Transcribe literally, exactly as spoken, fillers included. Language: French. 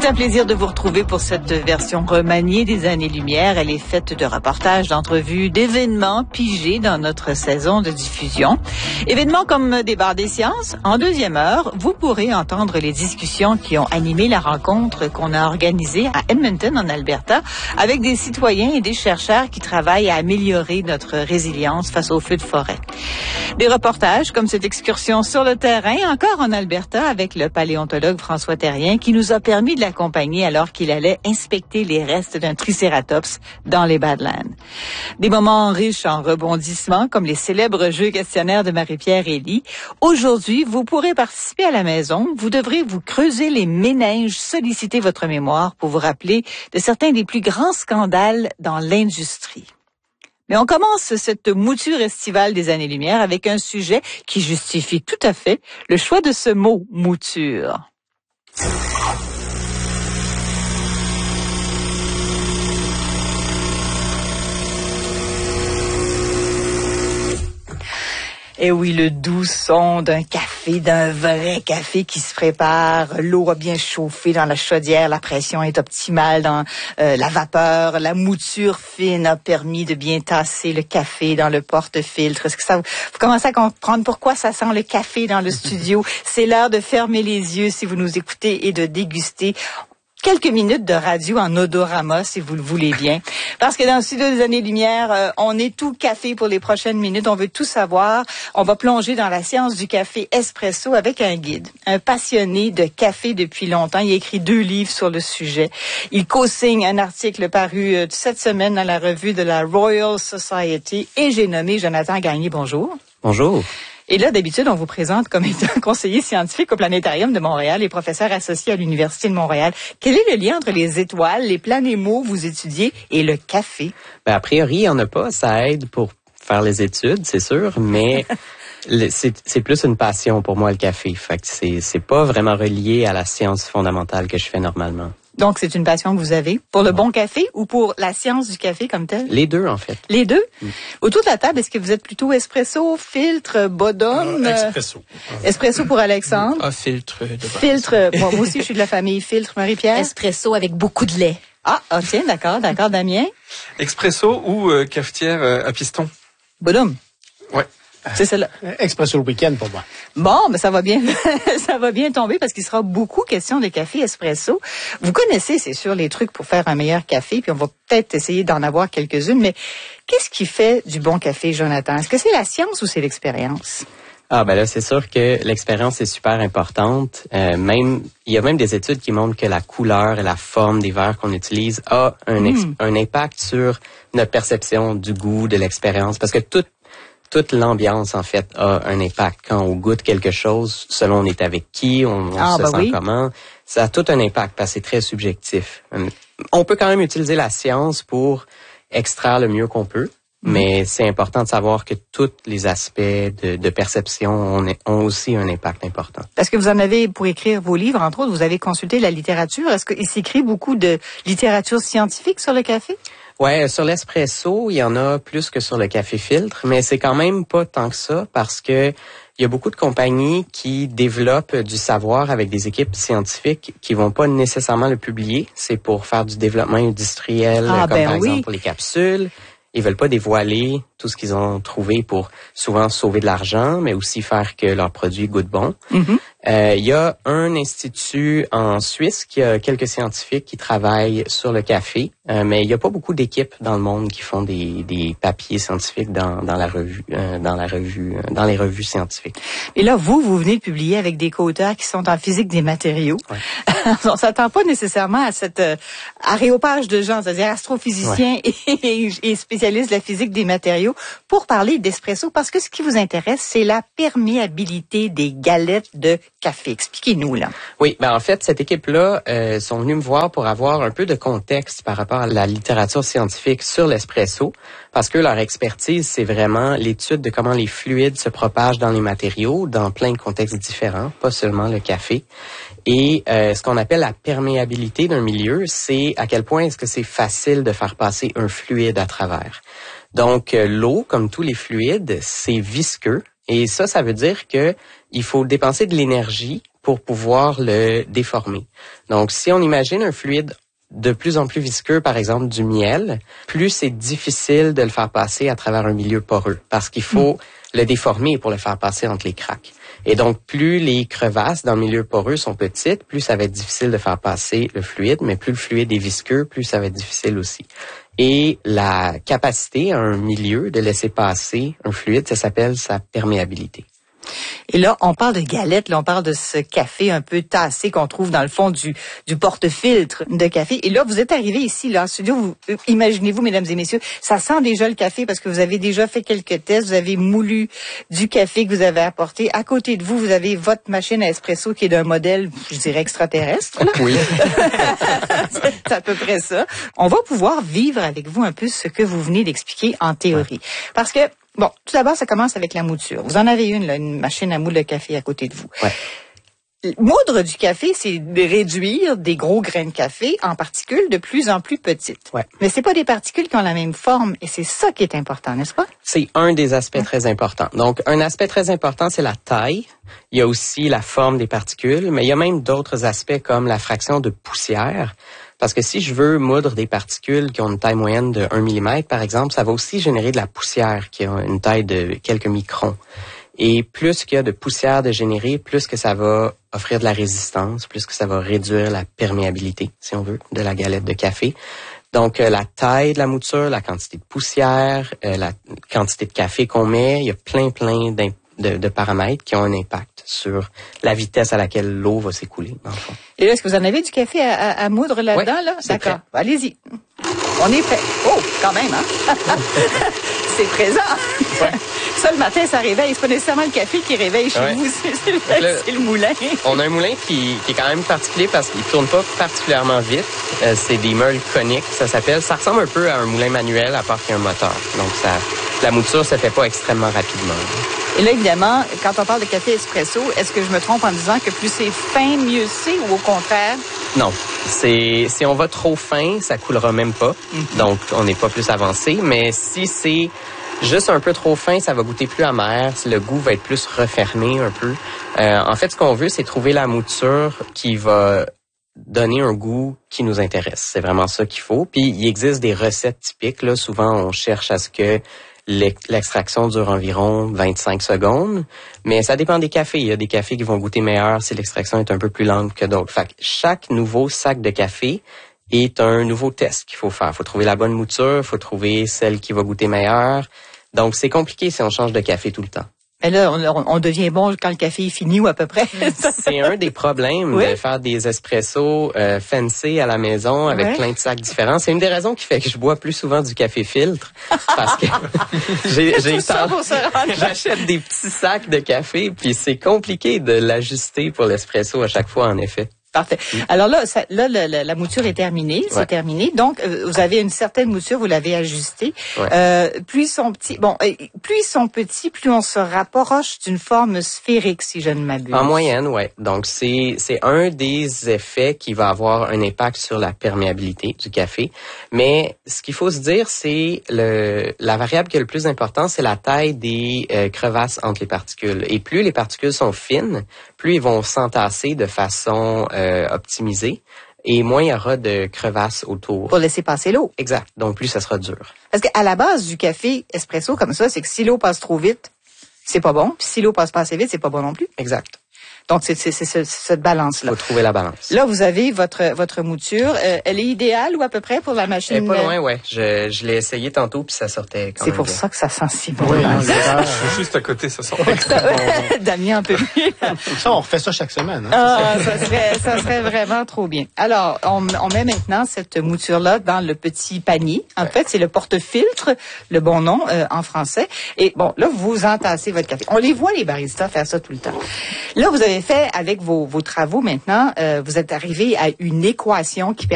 C'est un plaisir de vous retrouver pour cette version remaniée des Années-Lumière. Elle est faite de reportages, d'entrevues, d'événements pigés dans notre saison de diffusion. Événements comme Débat des sciences. En deuxième heure, vous pourrez entendre les discussions qui ont animé la rencontre qu'on a organisée à Edmonton, en Alberta, avec des citoyens et des chercheurs qui travaillent à améliorer notre résilience face aux feux de forêt. Des reportages comme cette excursion sur le terrain, encore en Alberta, avec le paléontologue François Terrien, qui nous a permis de l'accompagner alors qu'il allait inspecter les restes d'un tricératops dans les Badlands. Des moments riches en rebondissements, comme les célèbres jeux questionnaires de Marie-Pierre Elie. Aujourd'hui, vous pourrez participer à la maison. Vous devrez vous creuser les méninges, solliciter votre mémoire pour vous rappeler de certains des plus grands scandales dans l'industrie. Mais on commence cette mouture estivale des Années-Lumière avec un sujet qui justifie tout à fait le choix de ce mot « mouture ». Et oui, le doux son d'un café, d'un vrai café qui se prépare. L'eau a bien chauffé dans la chaudière, la pression est optimale dans euh, la vapeur. La mouture fine a permis de bien tasser le café dans le porte-filtre. Est-ce que ça vous, vous commencez à comprendre pourquoi ça sent le café dans le studio? C'est l'heure de fermer les yeux si vous nous écoutez et de déguster quelques minutes de radio en odorama, si vous le voulez bien. Parce que dans le studio des Années-Lumière, euh, on est tout café pour les prochaines minutes. On veut tout savoir. On va plonger dans la science du café espresso avec un guide, un passionné de café depuis longtemps. Il a écrit deux livres sur le sujet. Il co-signe un article paru euh, cette semaine dans la revue de la Royal Society. Et j'ai nommé Jonathan Gagné. Bonjour. Bonjour. Et là, d'habitude, on vous présente comme étant conseiller scientifique au Planétarium de Montréal et professeur associé à l'Université de Montréal. Quel est le lien entre les étoiles, les planémos, vous étudiez, et le café? Ben, a priori, il n'y en a pas. Ça aide pour faire les études, c'est sûr, mais le, c'est, c'est plus une passion pour moi, le café. Fait que c'est, c'est pas vraiment relié à la science fondamentale que je fais normalement. Donc, c'est une passion que vous avez pour le bon café ou pour la science du café comme tel? Les deux, en fait. Les deux? Mm. Autour de la table, est-ce que vous êtes plutôt espresso, filtre, bodum? Euh, espresso. Espresso pour Alexandre. Ah, filtre. De base. Filtre. Moi, moi aussi, je suis de la famille filtre, Marie-Pierre. Espresso avec beaucoup de lait. Ah, ah tiens, d'accord, d'accord, Damien. Expresso ou euh, cafetière euh, à piston? Bodum. Ouais. C'est celle-là. Expresso le week-end pour moi. Bon, mais ça va bien, ça va bien tomber parce qu'il sera beaucoup question de café espresso. Vous connaissez, c'est sûr, les trucs pour faire un meilleur café, puis on va peut-être essayer d'en avoir quelques-unes, mais qu'est-ce qui fait du bon café, Jonathan? Est-ce que c'est la science ou c'est l'expérience? Ah ben là, c'est sûr que l'expérience est super importante. Euh, même, il y a même des études qui montrent que la couleur et la forme des verres qu'on utilise a un, ex- mm. un impact sur notre perception du goût, de l'expérience, parce que tout Toute l'ambiance, en fait, a un impact. Quand on goûte quelque chose, selon on est avec qui, on, on ah, se bah sent oui. comment, ça a tout un impact parce que c'est très subjectif. On peut quand même utiliser la science pour extraire le mieux qu'on peut, mmh. mais c'est important de savoir que tous les aspects de, de perception ont, ont aussi un impact important. Parce que vous en avez, pour écrire vos livres, entre autres, vous avez consulté la littérature. Est-ce qu'il s'écrit beaucoup de littérature scientifique sur le café? Ouais, sur l'espresso, il y en a plus que sur le café filtre, mais c'est quand même pas tant que ça parce que il y a beaucoup de compagnies qui développent du savoir avec des équipes scientifiques qui vont pas nécessairement le publier. C'est pour faire du développement industriel, ah, comme ben par oui. exemple pour les capsules. Ils veulent pas dévoiler tout ce qu'ils ont trouvé pour souvent sauver de l'argent, mais aussi faire que leurs produits goûtent bon. Mm-hmm. Euh, il y a un institut en Suisse qui a quelques scientifiques qui travaillent sur le café, euh, mais il y a pas beaucoup d'équipes dans le monde qui font des, des papiers scientifiques dans, dans la revue, euh, dans la revue, euh, dans les revues scientifiques. Et là, vous, vous venez de publier avec des co-auteurs qui sont en physique des matériaux. Ouais. On s'attend pas nécessairement à cette euh, aréopage de gens, c'est-à-dire astrophysiciens ouais. et, et spécialistes de la physique des matériaux, pour parler d'espresso, parce que ce qui vous intéresse, c'est la perméabilité des galettes de café. Expliquez-nous, là. Oui, ben en fait, cette équipe-là euh, sont venus me voir pour avoir un peu de contexte par rapport à la littérature scientifique sur l'espresso, parce que leur expertise, c'est vraiment l'étude de comment les fluides se propagent dans les matériaux, dans plein de contextes différents, pas seulement le café. Et euh, ce qu'on appelle la perméabilité d'un milieu, c'est à quel point est-ce que c'est facile de faire passer un fluide à travers. Donc, euh, l'eau, comme tous les fluides, c'est visqueux. Et ça, ça veut dire que il faut dépenser de l'énergie pour pouvoir le déformer. Donc, si on imagine un fluide de plus en plus visqueux, par exemple du miel, plus c'est difficile de le faire passer à travers un milieu poreux, parce qu'il faut mmh. le déformer pour le faire passer entre les craques. Et donc, plus les crevasses dans le milieu poreux sont petites, plus ça va être difficile de faire passer le fluide, mais plus le fluide est visqueux, plus ça va être difficile aussi. Et la capacité à un milieu de laisser passer un fluide, ça s'appelle sa perméabilité. Et là, on parle de galette, là, on parle de ce café un peu tassé qu'on trouve dans le fond du, du porte-filtre de café. Et là, vous êtes arrivés ici, là, en studio, vous, euh, imaginez-vous, mesdames et messieurs, ça sent déjà le café parce que vous avez déjà fait quelques tests, vous avez moulu du café que vous avez apporté. À côté de vous, vous avez votre machine à espresso qui est d'un modèle, je dirais, extraterrestre. Là. Oui. C'est à peu près ça. On va pouvoir vivre avec vous un peu ce que vous venez d'expliquer en théorie. Parce que, bon, tout d'abord, ça commence avec la mouture. Vous en avez une, là, une machine à moudre de café à côté de vous. Ouais. Moudre du café, c'est de réduire des gros grains de café en particules de plus en plus petites. Ouais. Mais c'est pas des particules qui ont la même forme et c'est ça qui est important, n'est-ce pas? C'est un des aspects ouais. très importants. Donc, un aspect très important, c'est la taille. Il y a aussi la forme des particules, mais il y a même d'autres aspects comme la fraction de poussière. Parce que si je veux moudre des particules qui ont une taille moyenne de un millimètre, par exemple, ça va aussi générer de la poussière qui a une taille de quelques microns. Et plus qu'il y a de poussière de générer, plus que ça va offrir de la résistance, plus que ça va réduire la perméabilité, si on veut, de la galette de café. Donc, euh, la taille de la mouture, la quantité de poussière, euh, la quantité de café qu'on met, il y a plein, plein de, de paramètres qui ont un impact sur la vitesse à laquelle l'eau va s'écouler, dans le fond. Et là, est-ce que vous en avez du café à, à, à moudre là-dedans, ouais, là? D'accord. Allez-y. On est prêt. Oh, quand même, hein? C'est présent. Ouais. Ça, le matin, ça réveille. C'est pas nécessairement le café qui réveille chez ouais. vous, c'est, c'est, le, là, c'est le moulin. On a un moulin qui, qui est quand même particulier parce qu'il tourne pas particulièrement vite. Euh, c'est des meules coniques, ça s'appelle. Ça ressemble un peu à un moulin manuel, à part qu'il y a un moteur. Donc, ça, la mouture se fait pas extrêmement rapidement. Et là, évidemment, quand on parle de café espresso, est-ce que je me trompe en disant que plus c'est fin, mieux c'est, ou au contraire? Non. C'est, si on va trop fin, ça coulera même pas. Mm-hmm. Donc, on n'est pas plus avancé. Mais si c'est juste un peu trop fin, ça va goûter plus amer. Le goût va être plus refermé un peu. Euh, en fait, ce qu'on veut, c'est trouver la mouture qui va donner un goût qui nous intéresse. C'est vraiment ça qu'il faut. Puis, il existe des recettes typiques. Là, souvent, on cherche à ce que l'extraction dure environ vingt-cinq secondes, mais ça dépend des cafés. Il y a des cafés qui vont goûter meilleur si l'extraction est un peu plus lente que d'autres. Fait que chaque nouveau sac de café est un nouveau test qu'il faut faire. Il faut trouver la bonne mouture, il faut trouver celle qui va goûter meilleur. Donc, c'est compliqué si on change de café tout le temps. Et là, on, on devient bon quand le café est fini ou à peu près. C'est un des problèmes oui. de faire des espressos euh, fancy à la maison avec oui. plein de sacs différents. C'est une des raisons qui fait que je bois plus souvent du café filtre parce que j'ai, j'ai ça pour j'achète des petits sacs de café puis c'est compliqué de l'ajuster pour l'espresso à chaque fois en effet. Parfait. Alors là, ça, là, la, la, la mouture est terminée, c'est ouais. terminé. Donc, euh, vous avez une certaine mouture, vous l'avez ajustée. Ouais. Euh, plus ils sont petits, bon, euh, plus ils sont petits, plus on se rapproche d'une forme sphérique, si je ne m'abuse. En moyenne, ouais. Donc, c'est c'est un des effets qui va avoir un impact sur la perméabilité du café. Mais ce qu'il faut se dire, c'est le la variable qui est le plus important, c'est la taille des euh, crevasses entre les particules. Et plus les particules sont fines, plus ils vont s'entasser de façon euh, optimisée et moins il y aura de crevasses autour. Pour laisser passer l'eau. Exact. Donc plus ça sera dur. Parce qu'à la base du café espresso comme ça, c'est que si l'eau passe trop vite, c'est pas bon. Puis si l'eau passe pas assez vite, c'est pas bon non plus. Exact. Donc, c'est, c'est, c'est, c'est cette balance-là. Il faut trouver la balance. Là, vous avez votre votre mouture. Euh, elle est idéale ou à peu près pour la machine? Elle est pas loin, ouais. Je, je l'ai essayé tantôt, puis ça sortait quand c'est même pour bien. Ça que ça sent si bon. Oui, je suis juste à côté, ça sent extrêmement bon. Damien, un peu mieux. Ça, on refait ça chaque semaine. Hein, ah, ça serait, ça serait vraiment trop bien. Alors, on, on met maintenant cette mouture-là dans le petit panier. En ouais. fait, c'est le porte-filtre, le bon nom euh, en français. Et bon, là, vous entassez votre café. On les voit, les baristas, faire ça tout le temps. Là, vous avez fait avec vos Vos travaux maintenant, euh, vous êtes arrivé à une équation qui permet